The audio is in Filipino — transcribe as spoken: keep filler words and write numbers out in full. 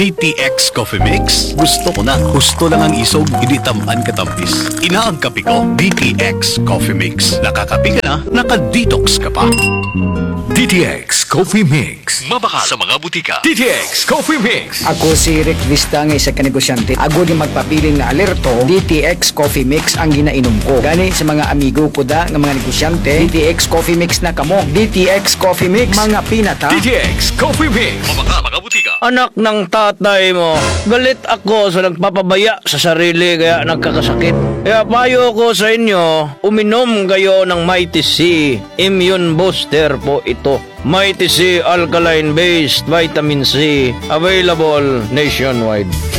D T X Coffee Mix? Gusto ko na. Gusto lang ang isog, hindi tamaan katampis. Inaang kape ko, D T X Coffee Mix. Nakakape ka na, naka-detox ka pa. D T X Coffee Mix. Mabaka sa mga butika. D T X Coffee Mix. Ako si Rick Vista nga isa ka negosyante. Ako di magpapiling na alerto, D T X Coffee Mix ang ginainom ko. Gani sa mga amigo ko da nga mga negosyante, D T X Coffee Mix na kamo. D T X Coffee Mix, mga pinata. D T X Coffee Mix. Mabaka mga butika. Anak ng tatay mo, galit ako sa nagpapabaya sa sarili kaya nagkakasakit. Kaya payo ko sa inyo, uminom kayo ng Mighty C. Immune Booster po ito. Mighty C Alkaline Based Vitamin C. Available nationwide.